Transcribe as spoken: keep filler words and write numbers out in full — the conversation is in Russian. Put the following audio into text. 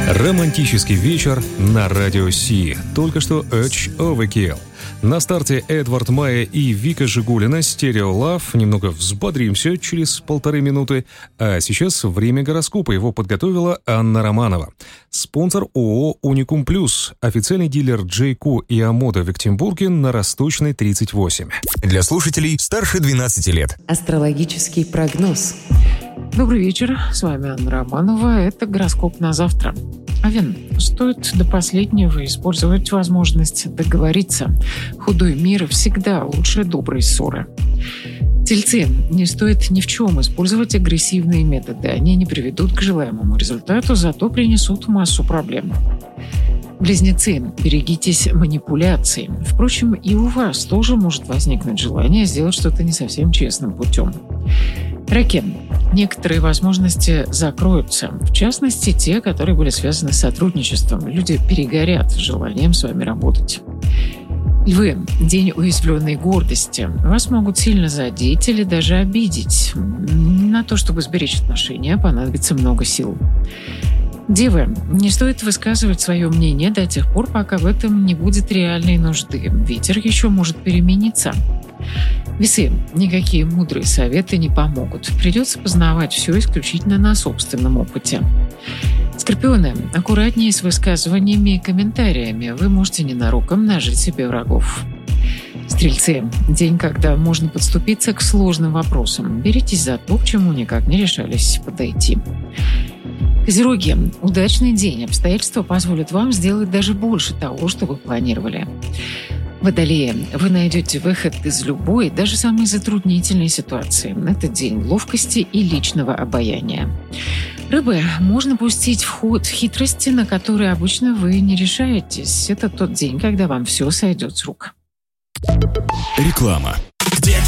Романтический вечер на Радио Си. Только что Edge Overkill. На старте Эдвард Майя и Вика Жигулина Stereo Love. Немного взбодримся через полторы минуты. А сейчас время гороскопа. Его подготовила Анна Романова. Спонсор ООО «Уникум Плюс». Официальный дилер Джей Ку и Амода в Екатеринбурге на Росточной, тридцать восемь. Для слушателей старше двенадцати лет. Астрологический прогноз. Добрый вечер, с вами Анна Романова. Это гороскоп на завтра. Овен, стоит до последнего использовать возможность договориться. Худой мир всегда лучше доброй ссоры. Тельцы, не стоит ни в чем использовать агрессивные методы. Они не приведут к желаемому результату, зато принесут массу проблем. Близнецы, берегитесь манипуляций. Впрочем, и у вас тоже может возникнуть желание сделать что-то не совсем честным путем. Раки, некоторые возможности закроются, в частности, те, которые были связаны с сотрудничеством. Люди перегорят желанием с вами работать. Львы, день уязвленной гордости. Вас могут сильно задеть или даже обидеть. На то, чтобы сберечь отношения, понадобится много сил. Девы, не стоит высказывать свое мнение до тех пор, пока в этом не будет реальной нужды. Ветер еще может перемениться. Весы, никакие мудрые советы не помогут. Придется познавать все исключительно на собственном опыте. Скорпионы, аккуратнее с высказываниями и комментариями. Вы можете ненароком нажить себе врагов. Стрельцы, день, когда можно подступиться к сложным вопросам. Беритесь за то, к чему никак не решались подойти. Козероги, удачный день. Обстоятельства позволят вам сделать даже больше того, что вы планировали. Водолеи, вы найдете выход из любой, даже самой затруднительной ситуации. Это день ловкости и личного обаяния. Рыбы, можно пустить в ход хитрости, на которые обычно вы не решаетесь. Это тот день, когда вам все сойдет с рук. Реклама.